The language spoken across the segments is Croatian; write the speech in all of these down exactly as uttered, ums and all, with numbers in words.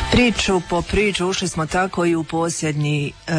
Priču po priču ušli smo tako i u posljednji e,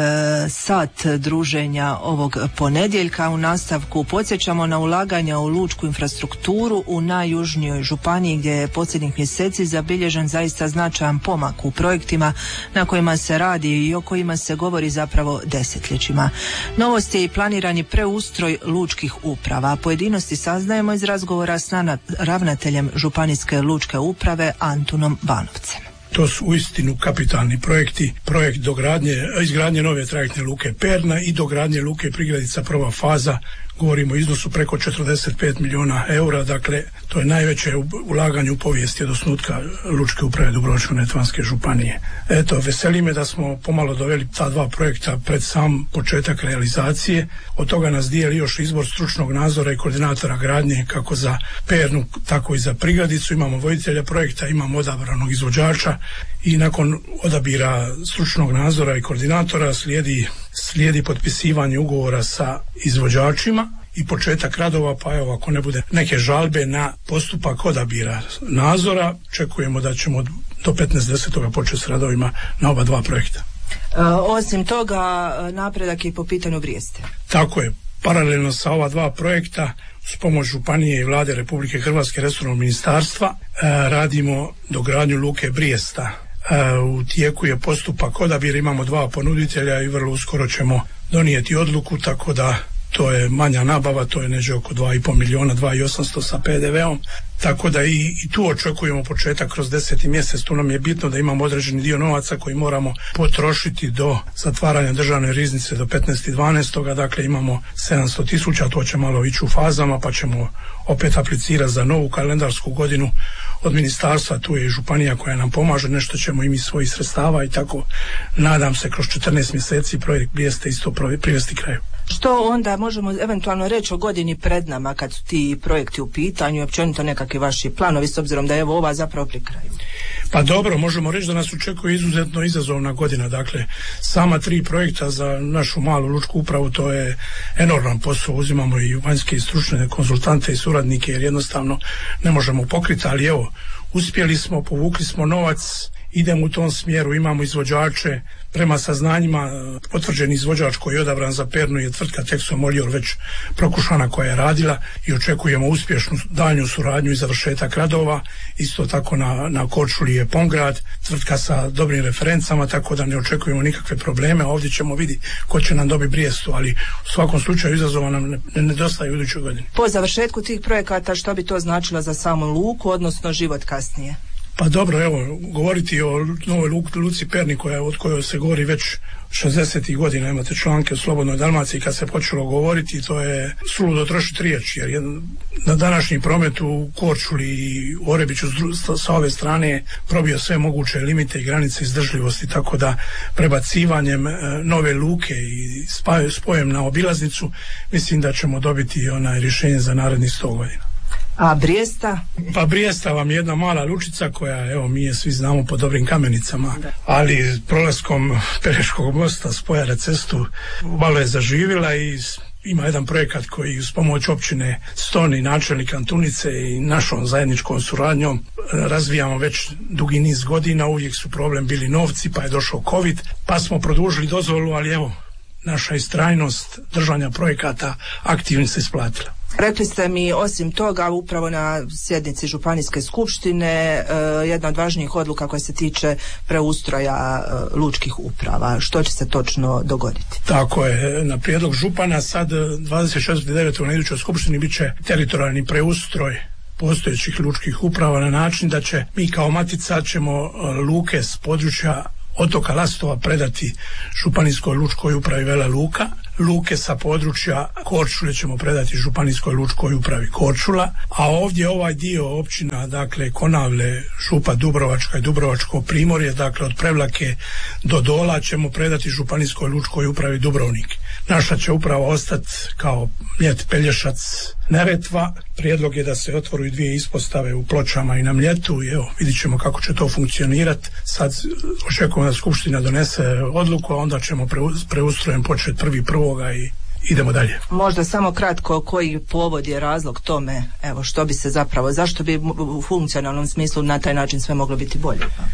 sat druženja ovog ponedjeljka. U nastavku podsjećamo na ulaganja u lučku infrastrukturu u najjužnijoj županiji gdje je posljednjih mjeseci zabilježen zaista značajan pomak u projektima na kojima se radi i o kojima se govori zapravo desetljećima. Novost je i planirani preustroj lučkih uprava. Pojedinosti saznajemo iz razgovora s ravnateljem Županijske lučke uprave Antunom Banovcem. To su uistinu kapitalni projekti, projekt dogradnje, izgradnje nove trajektne luke Perna i dogradnje luke Prigradica prva faza. Govorimo o iznosu preko četrdeset pet milijuna eura, dakle to je najveće ulaganje u povijesti od osnutka Lučke uprave Dubrovačko-neretvanske županije. Eto, veseli me da smo pomalo doveli ta dva projekta pred sam početak realizacije. Od toga nas dijeli još izbor stručnog nadzora i koordinatora gradnje kako za Pernu, tako i za Prigradicu. Imamo voditelja projekta, imamo odabranog izvođača i nakon odabira stručnog nadzora i koordinatora slijedi, slijedi potpisivanje ugovora sa izvođačima i početak radova, pa evo ako ne bude neke žalbe na postupak odabira nadzora, čekujemo da ćemo do petnaestog desetog početi s radovima na oba dva projekta. E, osim toga, napredak je po pitanju Brijeste. Tako je. Paralelno sa ova dva projekta, s pomoć Županije i Vlade Republike Hrvatske, resornog ministarstva, e, radimo dogradnju luke Brijesta. E, u tijeku je postupak odabira, imamo dva ponuditelja i vrlo uskoro ćemo donijeti odluku, tako da to je manja nabava, to je neđe oko dva i pol milijuna, dva i osamsto sa pe de veom, tako da i, i tu očekujemo početak kroz deseti mjesec. Tu nam je bitno da imamo određeni dio novaca koji moramo potrošiti do zatvaranja državne riznice do petnaestog dvanaestog Dakle imamo sedamsto tisuća, to će malo ići u fazama, pa ćemo opet aplicirati za novu kalendarsku godinu od ministarstva. Tu je i županija koja nam pomaže, nešto ćemo i mi svojih sredstava i tako nadam se kroz četrnaest mjeseci projekt Brijeste isto privesti kraju. Što onda možemo eventualno reći o godini pred nama kad su ti projekti u pitanju i općenito nekakvi vaši planovi s obzirom da je evo ova zapravo pri kraju? Pa dobro, možemo reći da nas očekuje izuzetno izazovna godina. Dakle, sama tri projekta za našu malu lučku upravu, to je enorman posao. Uzimamo i vanjske i stručne konzultante i suradnike jer jednostavno ne možemo pokriti, ali evo, uspjeli smo, povukli smo novac, idemo u tom smjeru, imamo izvođače. Prema saznanjima, potvrđeni izvođač koji je odabran za Pernu je tvrtka Texo Moljor već prokušana koja je radila i očekujemo uspješnu daljnju suradnju i završetak radova. Isto tako na, na Korčuli je Pongrad, tvrtka sa dobrim referencama, tako da ne očekujemo nikakve probleme. Ovdje ćemo vidjeti ko će nam dobiti Brijestu, ali u svakom slučaju izazova nam ne, ne nedostaje u idućoj godini. Po završetku tih projekata što bi to značilo za samu luku, odnosno život kasnije? Pa dobro, evo, govoriti o novoj luci Perni koja, od kojoj se govori već šezdesetih godina, imate članke u Slobodnoj Dalmaciji kad se počelo govoriti, to je suludo trošiti riječ, jer je na današnji promet u Korčuli i u Orebiću sa ove strane probio sve moguće limite i granice izdržljivosti, tako da prebacivanjem nove luke i spojem na obilaznicu mislim da ćemo dobiti onaj rješenje za narednih sto godina. A Brijesta? Pa Brijesta vam je jedna mala lučica koja, evo, mi je svi znamo po dobrim kamenicama, ali prolaskom Pelješkog mosta spoja na cestu malo je zaživjela i ima jedan projekat koji uz pomoć općine Ston i načelnika Antunice i našom zajedničkom suradnjom razvijamo već dugi niz godina. Uvijek su problem bili novci, pa je došao COVID, pa smo produžili dozvolu, ali evo, naša istrajnost držanja projekata aktivno se isplatila. Rekli ste mi, osim toga, upravo na sjednici Županijske skupštine uh, jedna od važnijih odluka koja se tiče preustroja uh, lučkih uprava. Što će se točno dogoditi? Tako je, na prijedlog župana sad dvadeset četvrtog devetog na idućoj skupštini bit će teritorijalni preustroj postojećih lučkih uprava na način da će mi kao matica ćemo uh, luke s područja otoka Lastova predati Županijskoj lučkoj upravi Vela Luka, luke sa područja Korčule ćemo predati Županijskoj lučkoj upravi Korčula, a ovdje ovaj dio općina, dakle Konavle, Župa Dubrovačka i Dubrovačko Primorje, dakle od Prevlake do Dola ćemo predati Županijskoj lučkoj upravi Dubrovnik. Naša će uprava ostati kao Mljet, Pelješac, Neretva. Prijedlog je da se otvoru i dvije ispostave u Pločama i na Mljetu i evo, vidit ćemo kako će to funkcionirati. Sad očekujemo da Skupština donese odluku, a onda ćemo preustrojem početi prvi prvoga i idemo dalje. Možda samo kratko, koji povod je razlog tome, evo, što bi se zapravo, zašto bi u funkcionalnom smislu na taj način sve moglo biti bolje?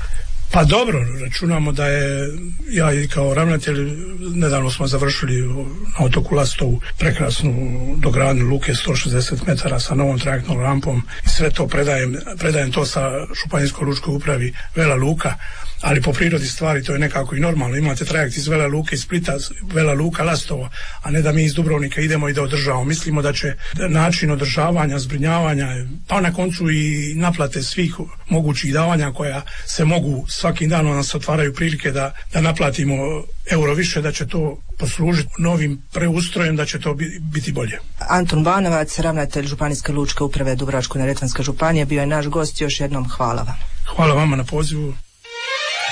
Pa dobro, računamo da je, ja i kao ravnatelj, nedavno smo završili na otoku Lastovu prekrasnu dogradnju luke sto šezdeset metara sa novom trajektnom rampom i sve to predajem, predajem to sa Županijskoj lučkoj upravi Vela Luka, ali po prirodi stvari to je nekako i normalno. Imate trajekt iz Vela Luke iz Splita, Vela Luka Lastovo, a ne da mi iz Dubrovnika idemo i da održavamo. Mislimo da će način održavanja, zbrinjavanja, pa na koncu i naplate svih mogućih davanja koja se mogu, svakim danom nas otvaraju prilike da, da naplatimo euro više, da će to poslužiti novim preustrojem, da će to biti bolje. Antun Banovac, ravnatelj Županijske lučke uprave Dubrovačko-neretvanske županije, bio je naš gost. Još jednom hvala vam. Hvala vama na pozivu.